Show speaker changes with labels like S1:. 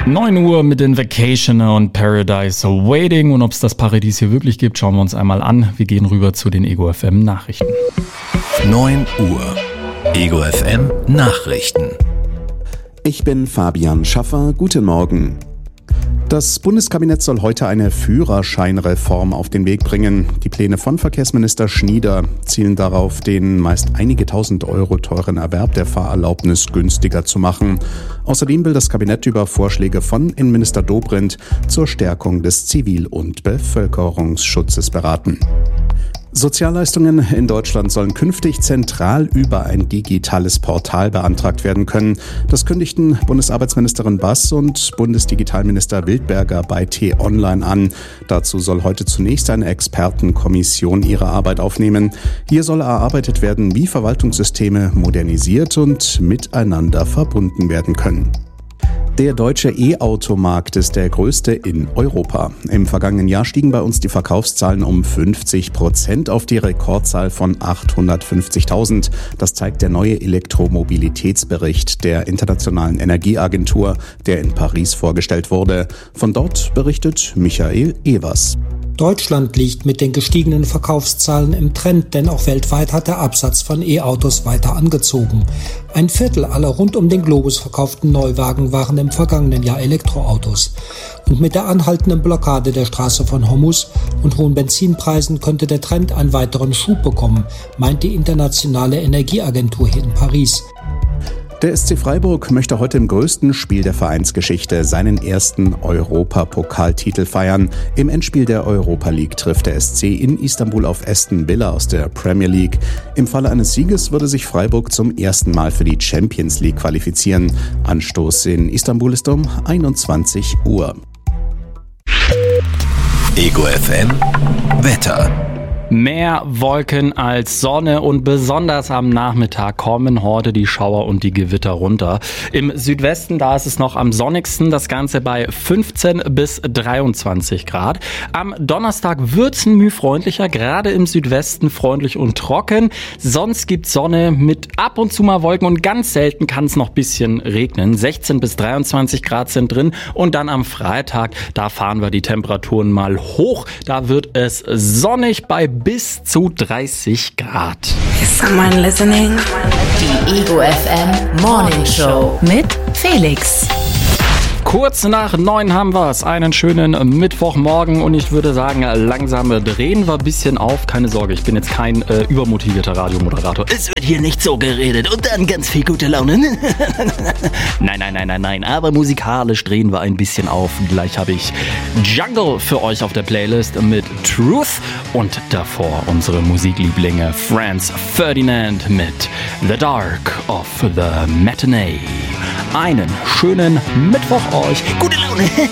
S1: 9 Uhr mit den Vacationer und Paradise Waiting. Und ob es das Paradies hier wirklich gibt, schauen wir uns einmal an. Wir gehen rüber zu den Ego FM Nachrichten.
S2: 9 Uhr. Ego FM Nachrichten.
S3: Ich bin Fabian Schaffer. Guten Morgen. Das Bundeskabinett soll heute eine Führerscheinreform auf den Weg bringen. Die Pläne von Verkehrsminister Schnieder zielen darauf, den meist einige tausend Euro teuren Erwerb der Fahrerlaubnis günstiger zu machen. Außerdem will das Kabinett über Vorschläge von Innenminister Dobrindt zur Stärkung des Zivil- und Bevölkerungsschutzes beraten. Sozialleistungen in Deutschland sollen künftig zentral über ein digitales Portal beantragt werden können. Das kündigten Bundesarbeitsministerin Bass und Bundesdigitalminister Wildberger bei T-Online an. Dazu soll heute zunächst eine Expertenkommission ihre Arbeit aufnehmen. Hier soll erarbeitet werden, wie Verwaltungssysteme modernisiert und miteinander verbunden werden können. Der deutsche E-Auto-Markt ist der größte in Europa. Im vergangenen Jahr stiegen bei uns die Verkaufszahlen um 50% auf die Rekordzahl von 850.000. Das zeigt der neue Elektromobilitätsbericht der Internationalen Energieagentur, der in Paris vorgestellt wurde. Von dort berichtet Michael Evers.
S4: Deutschland liegt mit den gestiegenen Verkaufszahlen im Trend, denn auch weltweit hat der Absatz von E-Autos weiter angezogen. 1/4 aller rund um den Globus verkauften Neuwagen waren im vergangenen Jahr Elektroautos. Und mit der anhaltenden Blockade der Straße von Hormuz und hohen Benzinpreisen könnte der Trend einen weiteren Schub bekommen, meint die Internationale Energieagentur hier in Paris.
S3: Der SC Freiburg möchte heute im größten Spiel der Vereinsgeschichte seinen ersten Europapokaltitel feiern. Im Endspiel der Europa League trifft der SC in Istanbul auf Aston Villa aus der Premier League. Im Falle eines Sieges würde sich Freiburg zum ersten Mal für die Champions League qualifizieren. Anstoß in Istanbul ist um 21 Uhr.
S2: Ego FM Wetter.
S1: Mehr Wolken als Sonne und besonders am Nachmittag kommen heute die Schauer und die Gewitter runter. Im Südwesten, da ist es noch am sonnigsten, das Ganze bei 15 bis 23 Grad. Am Donnerstag wird's ein Mühe freundlicher, gerade im Südwesten freundlich und trocken. Sonst gibt's Sonne mit ab und zu mal Wolken und ganz selten kann es noch ein bisschen regnen. 16 bis 23 Grad sind drin und dann am Freitag, da fahren wir die Temperaturen mal hoch. Da wird es sonnig bei bis zu 30 Grad.
S5: Is someone listening? Die Ego FM Morning Show mit Felix.
S1: Kurz nach 9 haben wir es. Einen schönen Mittwochmorgen und ich würde sagen, langsam drehen wir ein bisschen auf. Keine Sorge, ich bin jetzt kein übermotivierter Radiomoderator. Es wird hier nicht so geredet und dann ganz viel gute Laune. Nein. Aber musikalisch drehen wir ein bisschen auf. Gleich habe ich Jungle für euch auf der Playlist mit Truth und davor unsere Musiklieblinge Franz Ferdinand mit The Dark of the Matinee. Einen schönen Mittwoch euch. Gute Laune.